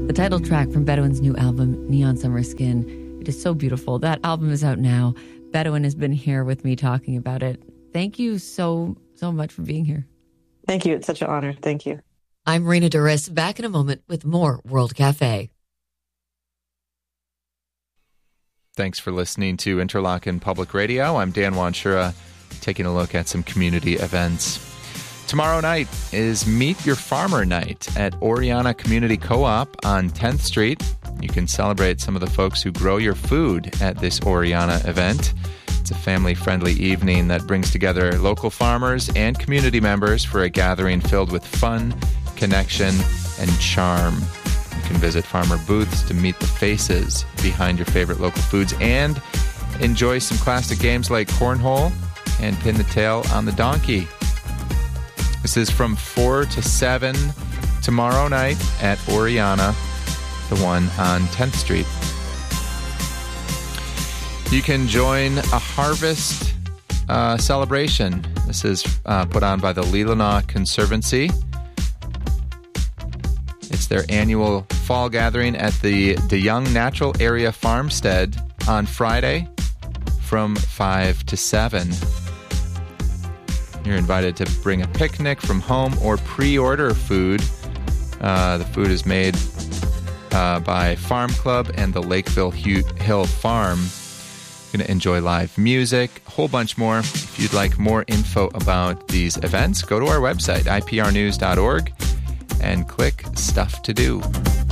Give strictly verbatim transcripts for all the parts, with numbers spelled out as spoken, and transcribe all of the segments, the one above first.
the title track from Bedouin's new album, Neon Summer Skin. It is so beautiful. That album is out now. Bedouin has been here with me talking about it. Thank you so, so much for being here. Thank you. It's such an honor. Thank you. I'm Raina Douris, back in a moment with more World Cafe. Thanks for listening to Interlochen Public Radio. I'm Dan Wanshura, taking a look at some community events. Tomorrow night is Meet Your Farmer Night at Oriana Community Co-op on tenth Street. You can celebrate some of the folks who grow your food at this Oriana event. It's a family-friendly evening that brings together local farmers and community members for a gathering filled with fun, connection, and charm. You can visit farmer booths to meet the faces behind your favorite local foods and enjoy some classic games like cornhole and pin the tail on the donkey. This is from four to seven tomorrow night at Oriana, the one on tenth Street. You can join a harvest uh, celebration. This is uh, put on by the Leelanau Conservancy. It's their annual fall gathering at the De Young Natural Area Farmstead on Friday from five to seven. You're invited to bring a picnic from home or pre-order food. Uh, the food is made uh, by Farm Club and the Lakeville Hill Farm. You're going to enjoy live music, a whole bunch more. If you'd like more info about these events, go to our website, I P R news dot org, and click Stuff to Do.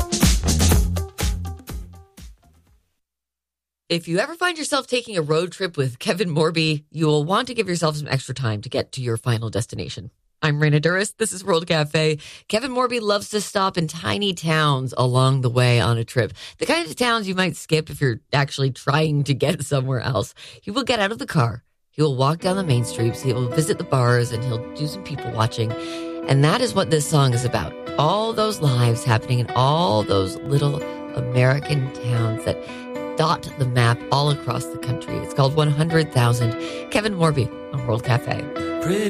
If you ever find yourself taking a road trip with Kevin Morby, you will want to give yourself some extra time to get to your final destination. I'm Raina Douris. This is World Cafe. Kevin Morby loves to stop in tiny towns along the way on a trip. The kind of towns you might skip if you're actually trying to get somewhere else. He will get out of the car. He will walk down the main streets. He will visit the bars and he'll do some people watching. And that is what this song is about. All those lives happening in all those little American towns that dot the map all across the country. It's called one hundred thousand. Kevin Morby on World Cafe.